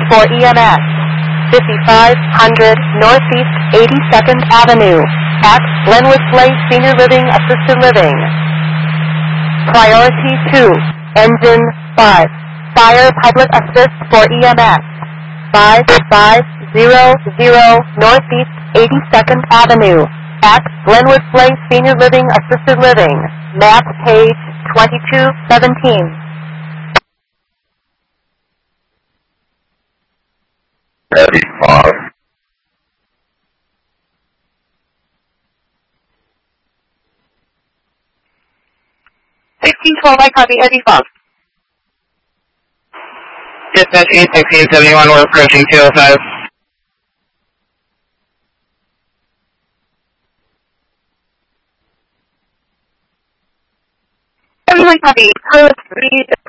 for EMS. 5500 Northeast 82nd Avenue at Glenwood Place Senior Living Assisted Living. Priority 2, Engine 5. Fire Public Assist for EMS. 5500 Northeast 82nd Avenue at Glenwood Place Senior Living Assisted Living. Map page 2217. 85. 1612, I copy, Eddie Fox. Dispatch 81671, we're approaching 205. Everyone copy, Carlos Reed,